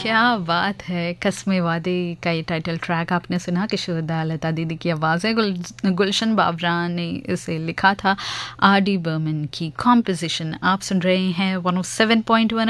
क्या बात है! कस्मे वादे का ये टाइटल ट्रैक आपने सुना, किशोर दा लता दीदी की आवाज़ है, गुलशन बाबरा ने इसे लिखा था, आर डी बर्मन की कॉम्पोजिशन। आप सुन रहे हैं 107.1